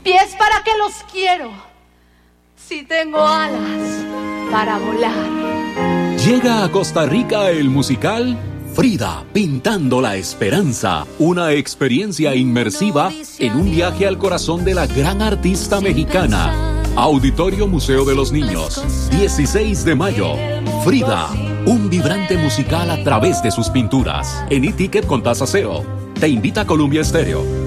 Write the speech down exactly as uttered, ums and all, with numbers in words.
pies para que los quiero, si tengo alas para volar. Llega a Costa Rica el musical Frida, pintando la esperanza, una experiencia inmersiva en un viaje al corazón de la gran artista mexicana. Auditorio Museo de los Niños, dieciséis de mayo. Frida, un vibrante musical a través de sus pinturas. En e-ticket con tasa cero. Te invita Columbia Estéreo.